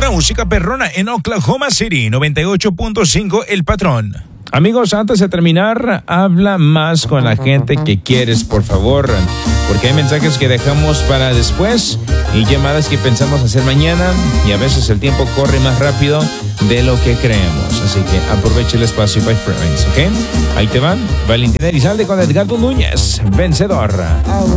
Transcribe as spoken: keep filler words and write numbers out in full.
pura música perrona en Oklahoma City, noventa y ocho punto cinco El Patrón. Amigos, antes de terminar, habla más con la gente que quieres, por favor, porque hay mensajes que dejamos para después y llamadas que pensamos hacer mañana y a veces el tiempo corre más rápido de lo que creemos. Así que aproveche el espacio, by friends, ¿ok? Ahí te van, Valentina Elizalde con Edgardo Núñez, Vencedor.